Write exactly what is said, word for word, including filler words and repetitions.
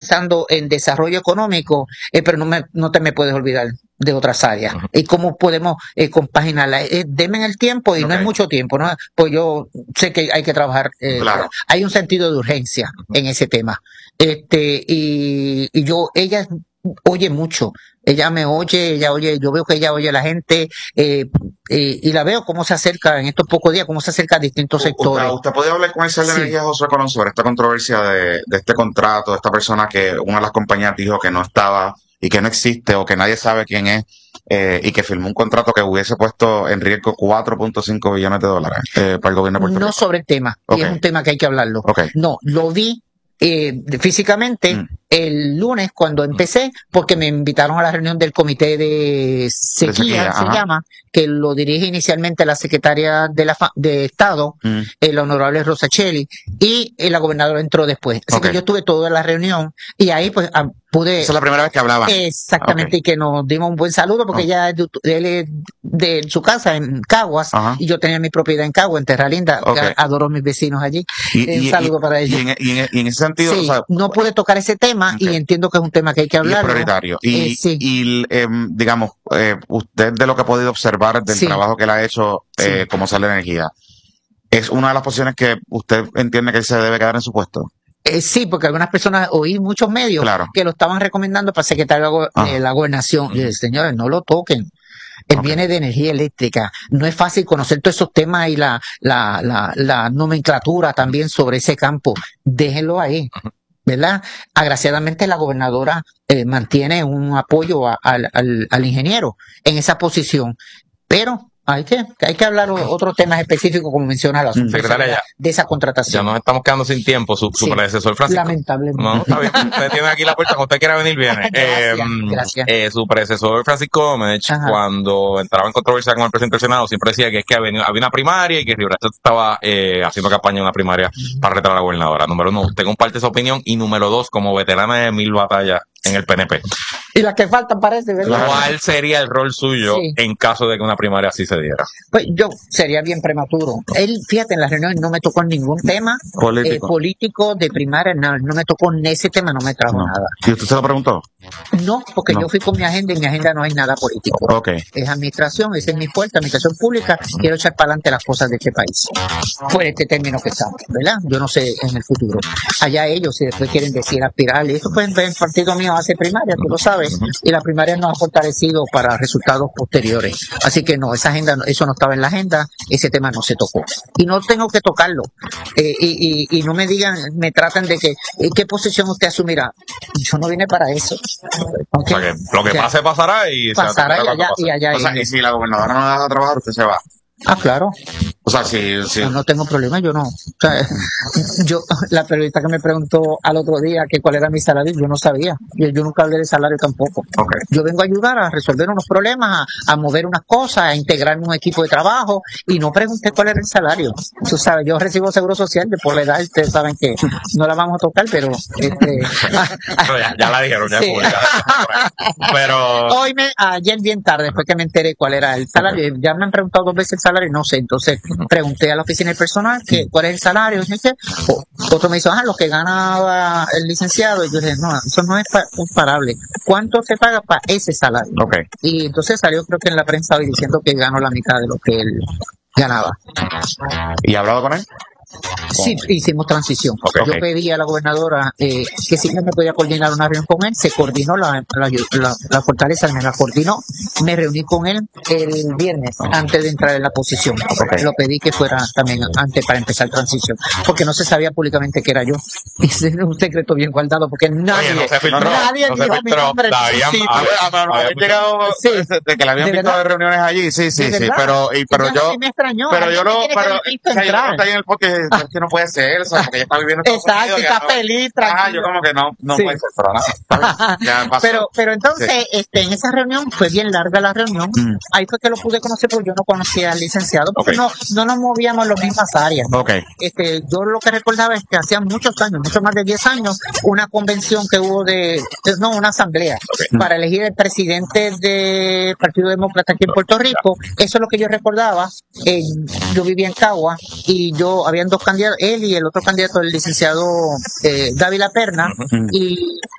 pensando en desarrollo económico, eh, pero no, me, no te me puedes olvidar de otras áreas. Uh-huh. ¿Y cómo podemos eh, compaginarla? Eh, denme el tiempo y okay. no es mucho tiempo, ¿no? Pues yo sé que hay que trabajar. Eh, claro. Hay un sentido de urgencia uh-huh. en ese tema. Este y, y yo, ella oye mucho. Ella me oye, ella oye, yo veo que ella oye a la gente eh, eh, y la veo cómo se acerca en estos pocos días, cómo se acerca a distintos sectores. ¿Usted, usted puede hablar con el Secretario de Energía, Josué Colón, sobre esta controversia de, de este contrato, de esta persona que una de las compañías dijo que no estaba y que no existe o que nadie sabe quién es eh, y que firmó un contrato que hubiese puesto en riesgo cuatro punto cinco billones de dólares eh, para el gobierno de Puerto Rico? No sobre el tema, okay. y es un tema que hay que hablarlo. Okay. No, lo vi eh, físicamente mm. el lunes cuando empecé, porque me invitaron a la reunión del comité de sequía, de sequía se ajá. llama, que lo dirige inicialmente la secretaria de la fa- de Estado, mm. el honorable Rosachelli, y la gobernadora entró después. Así okay. que yo estuve toda la reunión y ahí pues pude... Esa es la primera vez que hablaba. Exactamente, okay. y que nos dimos un buen saludo porque okay. ella es de, él es de su casa en Caguas ajá. y yo tenía mi propiedad en Caguas, en Terra Linda, okay. adoro a mis vecinos allí. Y, un y, saludo y, para ellos. Y en, y, en, y en ese sentido... Sí, o sea, no pude tocar ese tema okay. y entiendo que es un tema que hay que hablar. Y es prioritario. Y, eh, sí. y eh, digamos, eh, usted de lo que ha podido observar del sí. trabajo que él ha hecho eh, sí. como Sal de Energía, ¿es una de las posiciones que usted entiende que él se debe quedar en su puesto? Eh, sí, porque algunas personas, oí muchos medios claro. que lo estaban recomendando para secretario de ah. la gobernación. Y señores, no lo toquen. Él okay. viene de energía eléctrica. No es fácil conocer todos esos temas y la, la, la, la nomenclatura también sobre ese campo. Déjenlo ahí. Uh-huh. ¿Verdad? Agraciadamente la gobernadora eh, mantiene un apoyo a, a, al, al ingeniero en esa posición, pero hay que, hay que hablar otros temas específicos, como menciona la secretaria de esa contratación. Ya nos estamos quedando sin tiempo. Su, su sí, predecesor Francisco. Lamentablemente. No, está bien. Usted tiene aquí la puerta. Cuando usted quiera venir, viene. Gracias, eh, gracias. Eh, su predecesor Francisco Gómez, cuando entraba en controversia con el presidente del Senado, siempre decía que es que había, había una primaria y que Rivera estaba eh, haciendo campaña en una primaria uh-huh. para retar a la gobernadora. Número uno, usted comparte esa opinión. Y número dos, como veterana de mil batallas en el P N P. Y las que faltan parece, ¿verdad? ¿Cuál sería el rol suyo sí. en caso de que una primaria así se diera? Pues yo sería bien prematuro. Él, fíjate, en la reunión no me tocó ningún tema político, eh, político de primaria, no, no me tocó en ese tema, no me trajo no. nada. ¿Y usted se lo preguntó? No, porque no. yo fui con mi agenda y en mi agenda no hay nada político. Okay. Es administración, esa es mi fuerte, administración pública, quiero echar para adelante las cosas de este país. Por este término que estamos, ¿verdad? Yo no sé en el futuro. Allá ellos, si después quieren decir aspirar, y esto pues el partido mío hace primaria, tú lo sabes, y la primaria nos ha fortalecido para resultados posteriores. Así que no, esa agenda, eso no estaba en la agenda, ese tema no se tocó. Y no tengo que tocarlo. Eh, y, y, y no me digan, me tratan de que, ¿qué posición usted asumirá? Yo no vine para eso. Okay. O sea que lo que o sea, pase pasará y pasará y allá, y allá. O sea, y si la gobernadora no deja trabajar, usted se va. Ah, claro. O sea, si, si... No, no tengo problema, yo no. O sea, yo, la periodista que me preguntó al otro día que cuál era mi salario, yo no sabía. Yo, yo nunca hablé de salario tampoco. Okay. Yo vengo a ayudar a resolver unos problemas, a, a mover unas cosas, a integrarme un equipo de trabajo y no pregunté cuál era el salario. Tú sabes, yo recibo seguro social de por la edad, ustedes saben que no la vamos a tocar, pero... Este, no, ya, ya la dijeron, ya sí. Pública. Pero... Hoy me, ayer bien tarde, después que me enteré cuál era el salario, okay. Ya me han preguntado dos veces el salario y no sé, entonces pregunté a la oficina del personal que cuál es el salario, y dije, o, otro me dijo, ah, lo que ganaba el licenciado, y yo dije, no, eso no es pa- comparable, ¿cuánto se paga para ese salario? Okay. Y entonces salió creo que en la prensa hoy diciendo que ganó la mitad de lo que él ganaba. ¿Y ha hablado con él? Sí, hicimos transición. Okay, Yo okay. pedí a la gobernadora eh, que si no me podía coordinar una reunión con él, se coordinó la, la, la, la fortaleza, me la coordinó, me reuní con él el viernes antes de entrar en la posición. Okay. Lo pedí que fuera también antes para empezar transición, porque no se sabía públicamente que era yo. Es un secreto bien guardado, porque nadie, Oye, no se filtró, nadie no dijo se mi nombre. Habían llegado sí. de que le habían visto de reuniones allí, sí, sí, sí, pero, y, pero yo, me extrañó, pero yo no, pero, o sea, yo no estoy en el porque es que no puede ser, o sea, porque ella está viviendo en Estados Exacto, Unidos. está feliz, tranquilo. Ah, yo como que no, no sí. puede ser, pero nada. Ya pasó. Pero, pero entonces, Sí. este, en esa reunión, fue bien larga la reunión, Mm. ahí fue que lo pude conocer porque yo no conocía al licenciado, porque Okay. no, no nos movíamos en las mismas áreas. Okay. Este, yo lo que recordaba es que hacía muchos años, mucho más de diez años, una convención que hubo de, no, una asamblea, Okay. para elegir el presidente del Partido Demócrata aquí en Puerto Rico. Eso es lo que yo recordaba. Eh, yo vivía en Cagua y yo, habían dos candidatos, él y el otro candidato, el licenciado eh, Dávila Perna, Uh-huh. y